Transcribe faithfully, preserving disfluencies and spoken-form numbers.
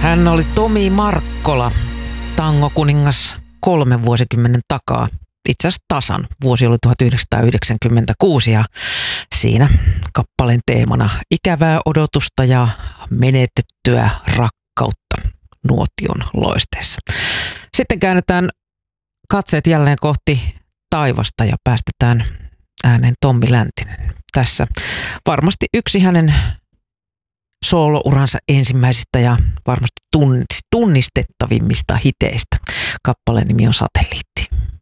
Hän oli Tomi Markkola, tangokuningas kolmen vuosikymmenen takaa. Itse asiassa tasan. Vuosi oli tuhatyhdeksänsataayhdeksänkymmentäkuusi ja siinä kappaleen teemana ikävää odotusta ja menetettyä rakkautta nuotion loisteessa. Sitten käännetään katseet jälleen kohti taivasta ja päästetään ääneen Tommi Läntinen. Tässä varmasti yksi hänen soolouransa ensimmäisistä ja varmasti tunnistettavimmista hiteistä. Kappaleen nimi on Satelliitti.